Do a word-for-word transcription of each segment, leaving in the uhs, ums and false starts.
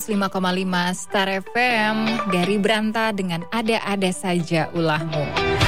lima koma lima Star F M dari Beranta dengan ada-ada saja ulahmu.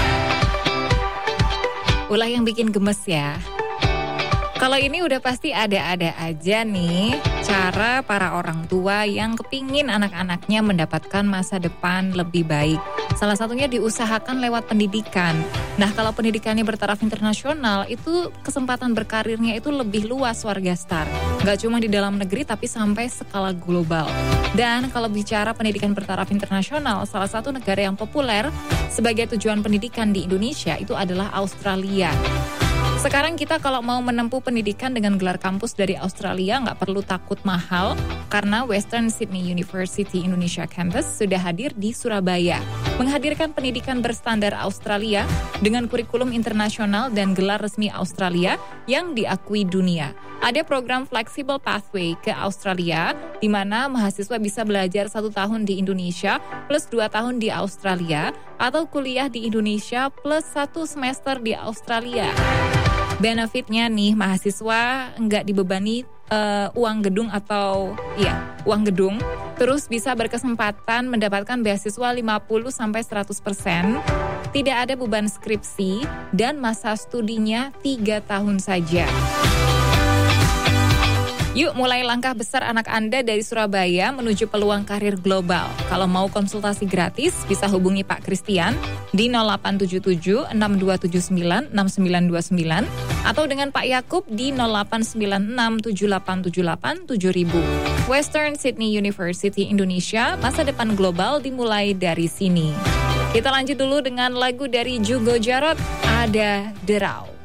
Ulah yang bikin gemes ya. Kalau ini udah pasti ada-ada aja nih cara para orang tua yang kepingin anak-anaknya mendapatkan masa depan lebih baik. Salah satunya diusahakan lewat pendidikan. Nah, kalau pendidikannya bertaraf internasional, itu kesempatan berkarirnya itu lebih luas warga Star. Nggak cuma di dalam negeri, tapi sampai skala global. Dan kalau bicara pendidikan bertaraf internasional, salah satu negara yang populer sebagai tujuan pendidikan di Indonesia itu adalah Australia. Sekarang kita kalau mau menempuh pendidikan dengan gelar kampus dari Australia nggak perlu takut mahal karena Western Sydney University Indonesia Campus sudah hadir di Surabaya. Menghadirkan pendidikan berstandar Australia dengan kurikulum internasional dan gelar resmi Australia yang diakui dunia. Ada program Flexible Pathway ke Australia di mana mahasiswa bisa belajar satu tahun di Indonesia plus dua tahun di Australia atau kuliah di Indonesia plus satu semester di Australia. Benefitnya nih, mahasiswa nggak dibebani uh, uang gedung atau ya uang gedung, terus bisa berkesempatan mendapatkan beasiswa lima puluh sampai seratus persen, tidak ada beban skripsi, dan masa studinya tiga tahun saja. Yuk mulai langkah besar anak Anda dari Surabaya menuju peluang karir global. Kalau mau konsultasi gratis, bisa hubungi Pak Christian di nol delapan tujuh tujuh enam dua tujuh sembilan enam sembilan dua sembilan atau dengan Pak Yakub di nol delapan sembilan enam tujuh delapan tujuh delapan tujuh ribu. Western Sydney University Indonesia, masa depan global dimulai dari sini. Kita lanjut dulu dengan lagu dari Jugo Jarot, Ada Derau.